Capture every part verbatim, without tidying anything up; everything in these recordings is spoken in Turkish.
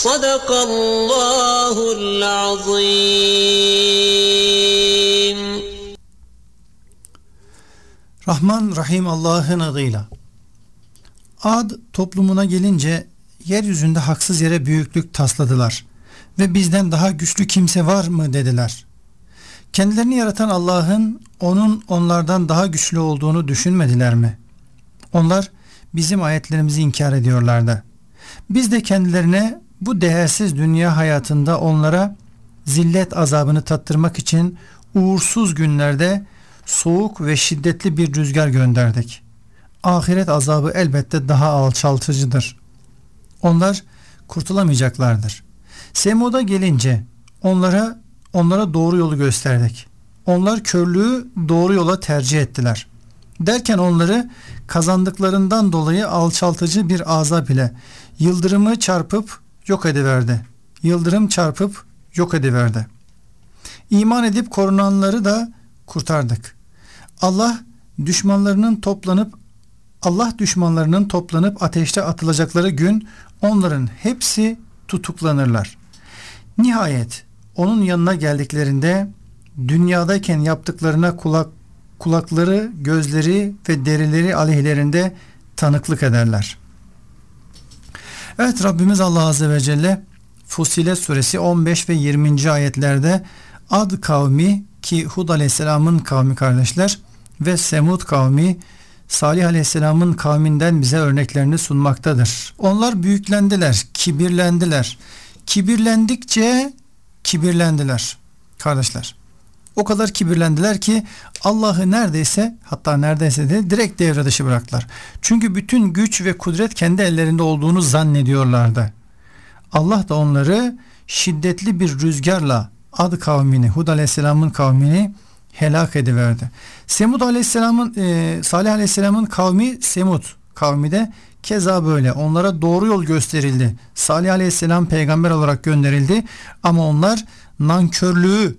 Sadakallahul azim. Rahman Rahim Allah'ın adıyla. Ad toplumuna gelince yeryüzünde haksız yere büyüklük tasladılar ve bizden daha güçlü kimse var mı dediler. Kendilerini yaratan Allah'ın onun onlardan daha güçlü olduğunu düşünmediler mi? Onlar bizim ayetlerimizi inkar ediyorlardı. Biz de kendilerine bu değersiz dünya hayatında onlara zillet azabını tattırmak için uğursuz günlerde soğuk ve şiddetli bir rüzgar gönderdik. Ahiret azabı elbette daha alçaltıcıdır. Onlar kurtulamayacaklardır. Semud'a gelince onlara onlara doğru yolu gösterdik. Onlar körlüğü doğru yola tercih ettiler. Derken onları kazandıklarından dolayı alçaltıcı bir azap ile yıldırımı çarpıp yok ediverdi. Yıldırım çarpıp yok ediverdi. İman edip korunanları da kurtardık. Allah düşmanlarının toplanıp Allah düşmanlarının toplanıp ateşte atılacakları gün onların hepsi tutuklanırlar. Nihayet onun yanına geldiklerinde dünyadayken yaptıklarına kulak kulakları, gözleri ve derileri aleyhlerinde tanıklık ederler. Evet, Rabbimiz Allah Azze ve Celle Fussilet suresi on beş ve yirminci ayetlerde Ad kavmi, ki Hud aleyhisselamın kavmi kardeşler, ve Semud kavmi Salih aleyhisselamın kavminden bize örneklerini sunmaktadır. Onlar büyüklendiler, kibirlendiler. Kibirlendikçe kibirlendiler kardeşler. O kadar kibirlendiler ki Allah'ı neredeyse, hatta neredeyse de direkt devre dışı bıraktılar. Çünkü bütün güç ve kudret kendi ellerinde olduğunu zannediyorlardı. Allah da onları şiddetli bir rüzgarla Ad kavmini, Hud aleyhisselamın kavmini helak ediverdi. Semud aleyhisselamın, e, Salih aleyhisselamın kavmi Semud kavmi de keza böyle. Onlara doğru yol gösterildi. Salih aleyhisselam peygamber olarak gönderildi ama onlar nankörlüğü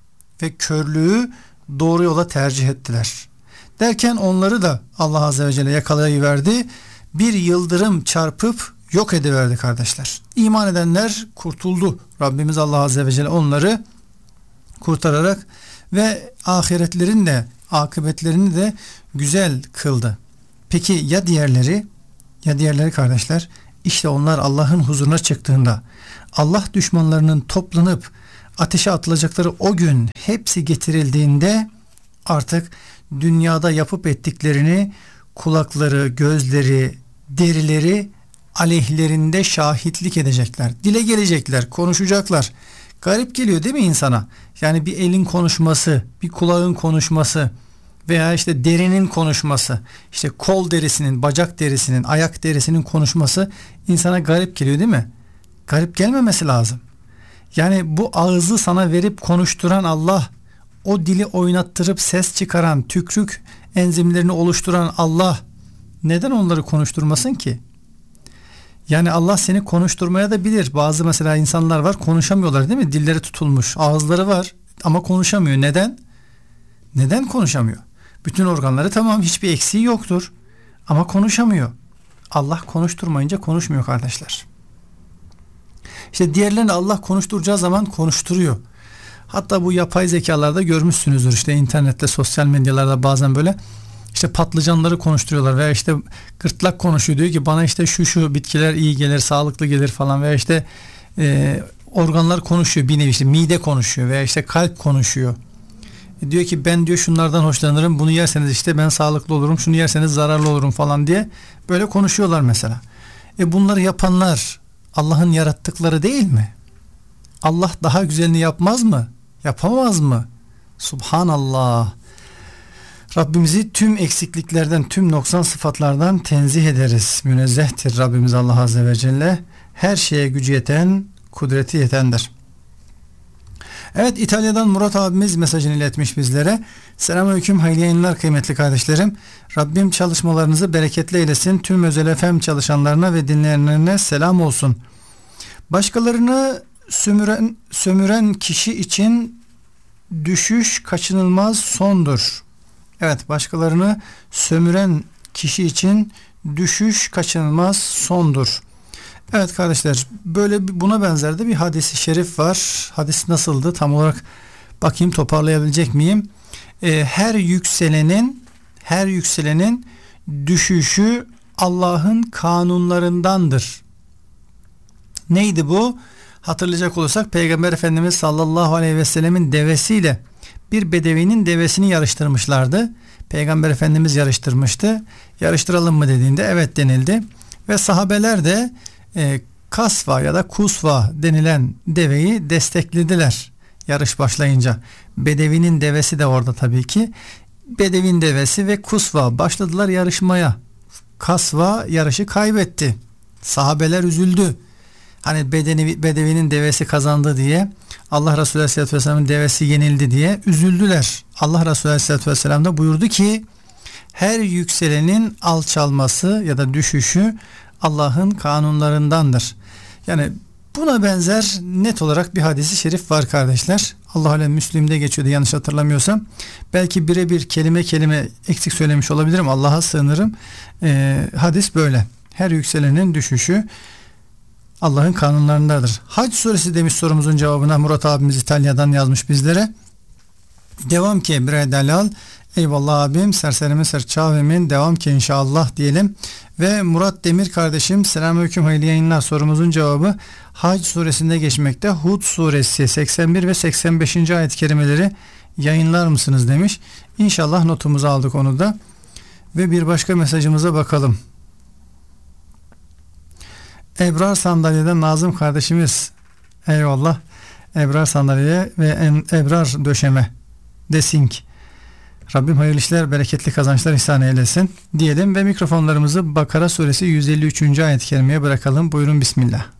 ve körlüğü doğru yola tercih ettiler. Derken onları da Allah Azze ve Celle yakalayıverdi. Bir yıldırım çarpıp yok ediverdi kardeşler. İman edenler kurtuldu. Rabbimiz Allah Azze ve Celle onları kurtararak ve ahiretlerin de akıbetlerini de güzel kıldı. Peki ya diğerleri? Ya diğerleri kardeşler? İşte onlar Allah'ın huzuruna çıktığında, Allah düşmanlarının toplanıp ateşe atılacakları o gün hepsi getirildiğinde artık dünyada yapıp ettiklerini kulakları, gözleri, derileri aleyhlerinde şahitlik edecekler. Dile gelecekler, konuşacaklar. Garip geliyor değil mi insana? Yani bir elin konuşması, bir kulağın konuşması veya işte derinin konuşması, işte kol derisinin, bacak derisinin, ayak derisinin konuşması insana garip geliyor değil mi? Garip gelmemesi lazım. Yani bu ağzı sana verip konuşturan Allah, o dili oynattırıp ses çıkaran, tükrük enzimlerini oluşturan Allah neden onları konuşturmasın ki? Yani Allah seni konuşturmaya da bilir. Bazı mesela insanlar var, konuşamıyorlar değil mi? Dilleri tutulmuş, ağızları var ama konuşamıyor. Neden? Neden konuşamıyor? Bütün organları tamam, hiçbir eksiği yoktur ama konuşamıyor. Allah konuşturmayınca konuşmuyor kardeşler. İşte diğerlerini Allah konuşturacağı zaman konuşturuyor. Hatta bu yapay zekalarda görmüşsünüzdür, işte internette, sosyal medyalarda bazen böyle işte patlıcanları konuşturuyorlar veya işte gırtlak konuşuyor, diyor ki bana işte şu şu bitkiler iyi gelir, sağlıklı gelir falan, veya işte e, organlar konuşuyor, bir nevi işte mide konuşuyor veya işte kalp konuşuyor. E, diyor ki ben diyor şunlardan hoşlanırım, bunu yerseniz işte ben sağlıklı olurum, şunu yerseniz zararlı olurum falan diye böyle konuşuyorlar mesela. E bunları yapanlar Allah'ın yarattıkları değil mi? Allah daha güzelini yapmaz mı? Yapamaz mı? Subhanallah. Rabbimizi tüm eksikliklerden, tüm noksan sıfatlardan tenzih ederiz. Münezzehtir Rabbimiz Allah Azze ve Celle. Her şeye gücü yeten, kudreti yetendir. Evet, İtalya'dan Murat abimiz mesajını iletmiş bizlere. Selamünaleyküm, hayırlı yayınlar kıymetli kardeşlerim. Rabbim çalışmalarınızı bereketli eylesin. Tüm Özel F M çalışanlarına ve dinleyenlerine selam olsun. Başkalarını sömüren, sömüren kişi için düşüş kaçınılmaz sondur. Evet, başkalarını sömüren kişi için düşüş kaçınılmaz sondur. Evet kardeşler, böyle bir- buna benzer de bir hadis-i şerif var. Hadis nasıldı tam olarak bakayım, toparlayabilecek miyim? Ee, her yükselenin her yükselenin düşüşü Allah'ın kanunlarındandır. Neydi bu? Hatırlayacak olursak Peygamber Efendimiz sallallahu aleyhi ve sellemin devesiyle bir bedevinin devesini yarıştırmışlardı. Peygamber Efendimiz yarıştırmıştı. Yarıştıralım mı dediğinde evet denildi. Ve sahabeler de e, kasva ya da kusva denilen deveyi desteklediler yarış başlayınca. Bedevinin devesi de orada tabii ki. Bedevin devesi ve kusva başladılar yarışmaya. Kasva yarışı kaybetti. Sahabeler üzüldü. Hani bedeni, bedevinin devesi kazandı diye, Allah Resulü Aleyhisselatü Vesselam'ın devesi yenildi diye üzüldüler. Allah Resulü Aleyhisselatü Vesselam da buyurdu ki her yükselenin alçalması ya da düşüşü Allah'ın kanunlarındandır. Yani buna benzer net olarak bir hadisi şerif var kardeşler. Allah alem Müslim'de geçiyordu yanlış hatırlamıyorsam. Belki birebir kelime kelime eksik söylemiş olabilirim. Allah'a sığınırım. Ee, hadis böyle. Her yükselenin düşüşü Allah'ın kanunlarındadır. Hac suresi demiş sorumuzun cevabına. Murat abimiz İtalya'dan yazmış bizlere. Devam ki bre delal. Eyvallah abim, serserimi serçavemin devam ki inşallah diyelim. Ve Murat Demir kardeşim, selamünaleyküm, hayırlı yayınlar. Sorumuzun cevabı Hac suresinde geçmekte. Hud suresi seksen bir ve seksen beşinci ayet-i kerimeleri yayınlar mısınız demiş. İnşallah notumuzu aldık onu da. Ve bir başka mesajımıza bakalım. Ebrar Sandalye'den Nazım kardeşimiz, eyvallah, Ebrar Sandalye ve Ebrar Döşeme Desink, Rabbim hayırlı işler, bereketli kazançlar ihsan eylesin diyelim ve mikrofonlarımızı Bakara suresi yüz elli üçüncü ayet-i kerimeye bırakalım. Buyurun bismillah.